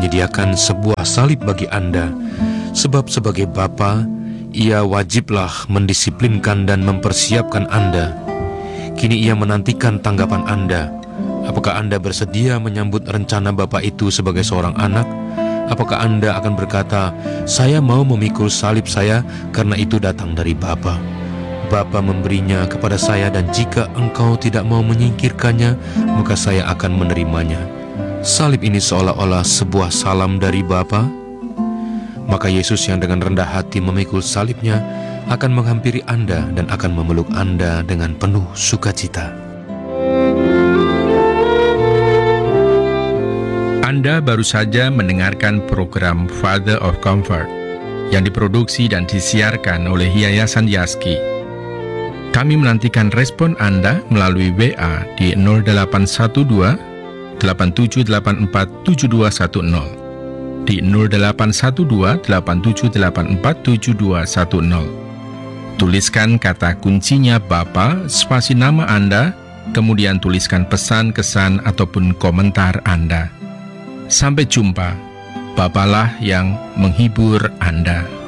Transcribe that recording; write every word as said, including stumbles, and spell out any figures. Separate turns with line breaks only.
menyediakan sebuah salib bagi Anda, sebab sebagai Bapa, Ia wajiblah mendisiplinkan dan mempersiapkan Anda. Kini Ia menantikan tanggapan Anda. Apakah Anda bersedia menyambut rencana Bapa itu sebagai seorang anak? Apakah Anda akan berkata, "Saya mau memikul salib saya karena itu datang dari Bapa. Bapa memberinya kepada saya dan jika engkau tidak mau menyingkirkannya, maka saya akan menerimanya." Salib ini seolah-olah sebuah salam dari Bapa. Maka Yesus yang dengan rendah hati memikul salibnya akan menghampiri Anda dan akan memeluk Anda dengan penuh sukacita.
Anda baru saja mendengarkan program Father of Comfort yang diproduksi dan disiarkan oleh Yayasan Yaski. Kami menantikan respon Anda melalui W A di nol delapan satu dua, delapan tujuh delapan empat, tujuh dua satu nol, di nol delapan satu dua, delapan tujuh delapan empat, tujuh dua satu nol. Tuliskan kata kuncinya Bapa, spasi nama Anda, kemudian tuliskan pesan, kesan, ataupun komentar Anda. Sampai jumpa, Bapalah yang menghibur Anda.